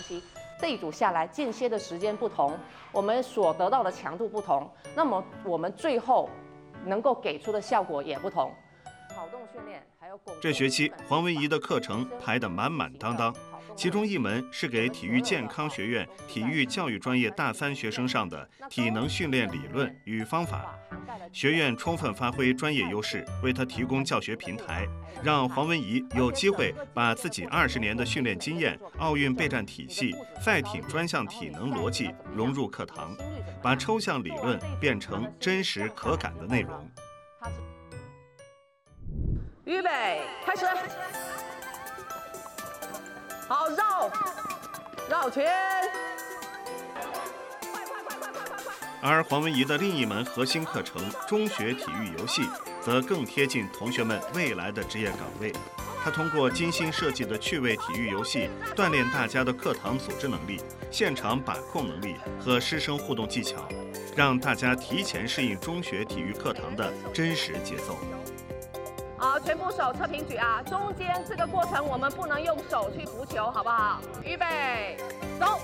系。这一组下来，间歇的时间不同，我们所得到的强度不同，那么我们最后能够给出的效果也不同。跑动训练还有这学期黄文怡的课程排得满满当当，其中一门是给体育健康学院体育教育专业大3学生上的体能训练理论与方法。学院充分发挥专业优势，为他提供教学平台，让黄文怡有机会把自己20年的训练经验、奥运备战体系、赛艇专项体能逻辑融入课堂，把抽象理论变成真实可感的内容。 预备，开始。好，绕圈。 而黄文怡的另一门核心课程中学体育游戏，则更贴近同学们未来的职业岗位。他通过精心设计的趣味体育游戏，锻炼大家的课堂组织能力、现场把控能力和师生互动技巧，让大家提前适应中学体育课堂的真实节奏。 好，全部手侧平举啊！中间这个过程我们不能用手去扶球，好不好？预备，走。